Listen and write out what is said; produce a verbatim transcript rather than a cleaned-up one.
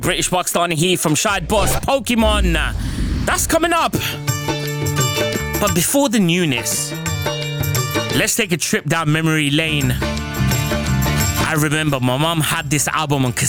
British Boxstani here from Shide Boss Pokemon. That's coming up. But before the newness, let's take a trip down memory lane. I remember my mum had this album on cassette.